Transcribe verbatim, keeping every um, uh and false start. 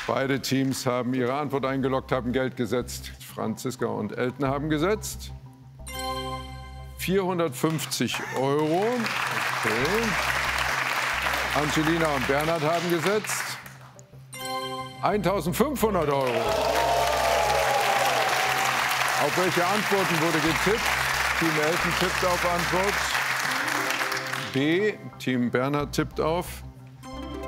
Beide Teams haben ihre Antwort eingeloggt, haben Geld gesetzt. Franziska und Elton haben gesetzt. vierhundertfünfzig Euro. Okay. Angelina und Bernhard haben gesetzt. eintausendfünfhundert Euro. Auf welche Antworten wurde getippt? Team Elton tippt auf Antwort B. Team Bernhard tippt auf